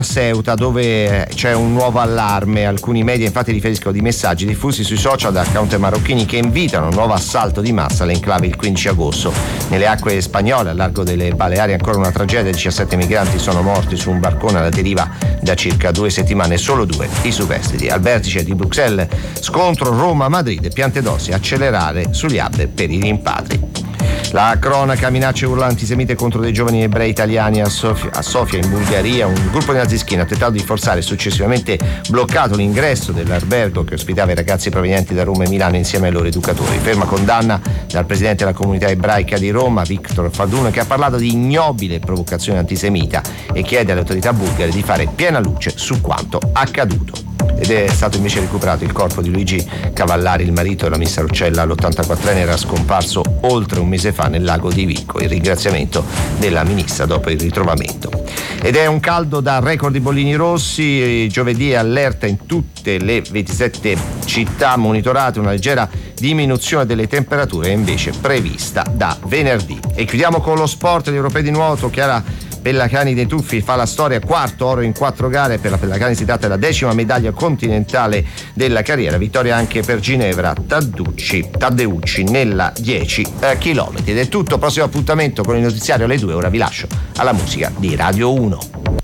Ceuta, dove c'è un nuovo allarme. Alcuni media infatti riferiscono di messaggi diffusi sui social da account marocchini che invitano a un nuovo assalto di massa all'enclave il 15 agosto. Nelle acque spagnole, al largo delle Baleari, ancora una tragedia: 17 migranti sono morti su un barcone alla deriva da circa 2 settimane, solo 2 i superstiti. Al vertice di Bruxelles, scontro Roma-Madrid, Piantedosi, accelerare sugli hub per i rimpatri. La cronaca: minacce e urla antisemite contro dei giovani ebrei italiani a Sofia in Bulgaria. Un gruppo di nazischini ha tentato di forzare e successivamente bloccato l'ingresso dell'albergo che ospitava i ragazzi provenienti da Roma e Milano insieme ai loro educatori. Ferma condanna dal presidente della comunità ebraica di Roma, Victor Fadun, che ha parlato di ignobile provocazione antisemita e chiede alle autorità bulgare di fare piena luce su quanto accaduto. Ed è stato invece recuperato il corpo di Luigi Cavallari, il marito della Miss Roccella. L'84enne era scomparso oltre un mese fa nel lago di Vico. Il ringraziamento della ministra dopo il ritrovamento. Ed è un caldo da record di bollini rossi. Giovedì è allerta in tutte le 27 città monitorate. Una leggera diminuzione delle temperature è invece prevista da venerdì. E chiudiamo con lo sport. Gli europei di nuoto. Chiara Pellacani dei Tuffi fa la storia, quarto oro in 4 gare. Per la Pellacani si tratta della 10ª medaglia continentale della carriera. Vittoria anche per Ginevra Taddeucci nella 10 km. Ed è tutto, prossimo appuntamento con il notiziario alle 2. Ora vi lascio alla musica di Radio 1.